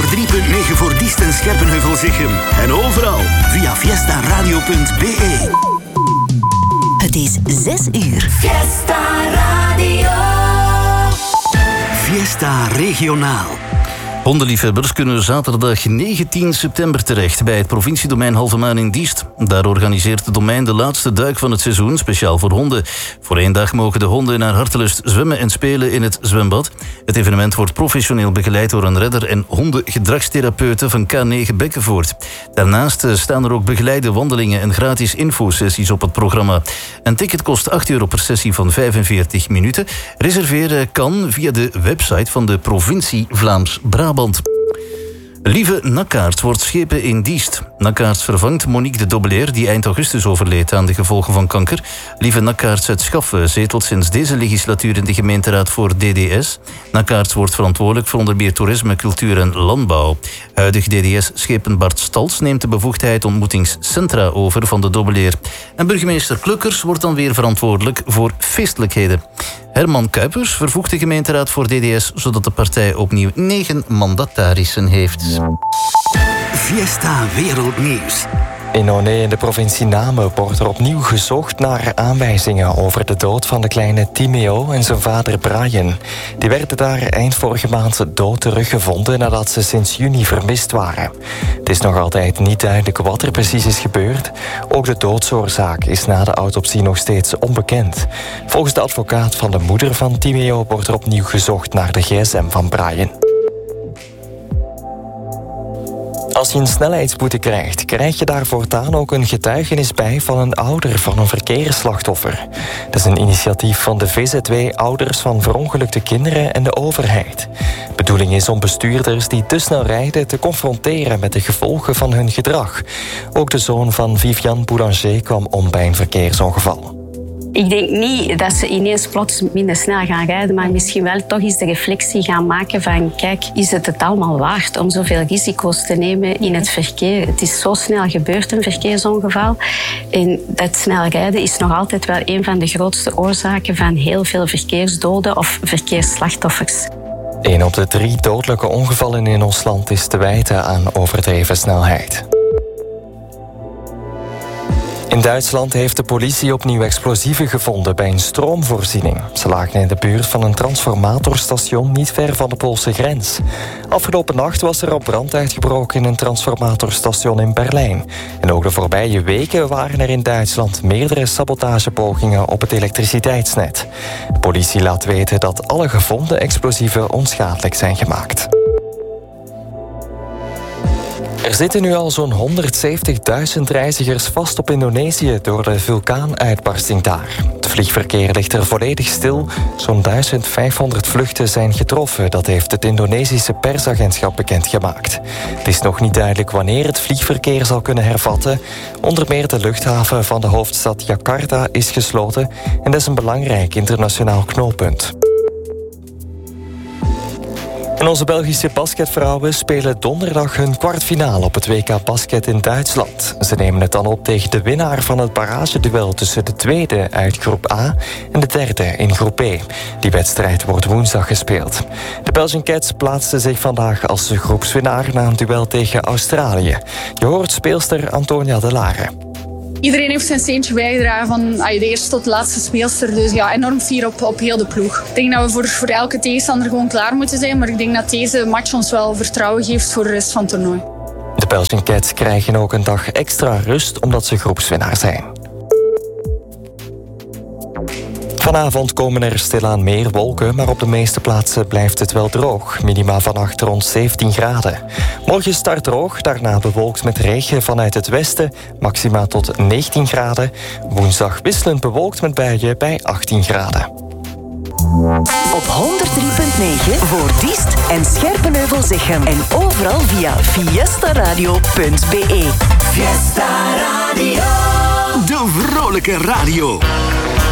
103.9 voor Diest en Scherpenheuvel-Zichem. En overal via fiestaradio.be. Het is 6 uur. Fiesta Radio. Fiesta Regionaal. Hondenliefhebbers kunnen zaterdag 19 september terecht bij het provinciedomein Halve Maan in Diest. Daar organiseert het domein de laatste duik van het seizoen, speciaal voor honden. Voor 1 dag mogen de honden naar hartelust zwemmen en spelen in het zwembad. Het evenement wordt professioneel begeleid door een redder en hondengedragstherapeuten van K9 Bekkenvoort. Daarnaast staan er ook begeleide wandelingen en gratis infosessies op het programma. Een ticket kost €8 per sessie van 45 minuten. Reserveren kan via de website van de provincie Vlaams-Brabant. Lieve Nakkaerts wordt schepen in Diest. Nakkaerts vervangt Monique de Dobbeleer, die eind augustus overleed aan de gevolgen van kanker. Lieve Nakkaerts uit Schaffen zetelt sinds deze legislatuur in de gemeenteraad voor DDS. Nakkaerts wordt verantwoordelijk voor onder meer toerisme, cultuur en landbouw. Huidig DDS-schepen Bart Stals neemt de bevoegdheid ontmoetingscentra over van de Dobbeleer. En burgemeester Klukkers wordt dan weer verantwoordelijk voor feestelijkheden. Herman Kuipers vervoegt de gemeenteraad voor DDS, zodat de partij opnieuw 9 mandatarissen heeft. Fiesta Wereldnieuws. In Oné in de provincie Namen wordt er opnieuw gezocht naar aanwijzingen over de dood van de kleine Timeo en zijn vader Brian. Die werden daar eind vorige maand dood teruggevonden nadat ze sinds juni vermist waren. Het is nog altijd niet duidelijk wat er precies is gebeurd. Ook de doodsoorzaak is na de autopsie nog steeds onbekend. Volgens de advocaat van de moeder van Timeo wordt er opnieuw gezocht naar de gsm van Brian. Als je een snelheidsboete krijgt, krijg je daar voortaan ook een getuigenis bij van een ouder van een verkeersslachtoffer. Dat is een initiatief van de VZW Ouders van Verongelukte Kinderen en de overheid. De bedoeling is om bestuurders die te snel rijden te confronteren met de gevolgen van hun gedrag. Ook de zoon van Viviane Boulanger kwam om bij een verkeersongeval. Ik denk niet dat ze ineens plots minder snel gaan rijden, maar misschien wel toch eens de reflectie gaan maken van kijk, is het allemaal waard om zoveel risico's te nemen in het verkeer? Het is zo snel gebeurd, een verkeersongeval. En dat snel rijden is nog altijd wel een van de grootste oorzaken van heel veel verkeersdoden of verkeersslachtoffers. 1 op de 3 dodelijke ongevallen in ons land is te wijten aan overdreven snelheid. In Duitsland heeft de politie opnieuw explosieven gevonden bij een stroomvoorziening. Ze lagen in de buurt van een transformatorstation niet ver van de Poolse grens. Afgelopen nacht was er op brand uitgebroken in een transformatorstation in Berlijn. En ook de voorbije weken waren er in Duitsland meerdere sabotagepogingen op het elektriciteitsnet. De politie laat weten dat alle gevonden explosieven onschadelijk zijn gemaakt. Er zitten nu al zo'n 170.000 reizigers vast op Indonesië door de vulkaanuitbarsting daar. Het vliegverkeer ligt er volledig stil. Zo'n 1500 vluchten zijn getroffen, dat heeft het Indonesische persagentschap bekendgemaakt. Het is nog niet duidelijk wanneer het vliegverkeer zal kunnen hervatten. Onder meer de luchthaven van de hoofdstad Jakarta is gesloten en dat is een belangrijk internationaal knooppunt. En onze Belgische basketvrouwen spelen donderdag hun kwartfinale op het WK Basket in Duitsland. Ze nemen het dan op tegen de winnaar van het barrageduel tussen de tweede uit groep A en de derde in groep B. Die wedstrijd wordt woensdag gespeeld. De Belgian Cats plaatsten zich vandaag als groepswinnaar na een duel tegen Australië. Je hoort speelster Antonia de Lare. Iedereen heeft zijn steentje bijgedragen van de eerste tot de laatste speelster. Dus ja, enorm fier op heel de ploeg. Ik denk dat we voor elke tegenstander gewoon klaar moeten zijn. Maar ik denk dat deze match ons wel vertrouwen geeft voor de rest van het toernooi. De Belgian Cats krijgen ook een dag extra rust omdat ze groepswinnaar zijn. Vanavond komen er stilaan meer wolken, maar op de meeste plaatsen blijft het wel droog. Minima vannacht rond 17 graden. Morgen start droog, daarna bewolkt met regen vanuit het westen. Maxima tot 19 graden. Woensdag wisselend bewolkt met buien bij 18 graden. Op 103.9 voor Diest en Scherpenheuvel-Zichem. En overal via fiestaradio.be. Fiesta Radio. De vrolijke radio.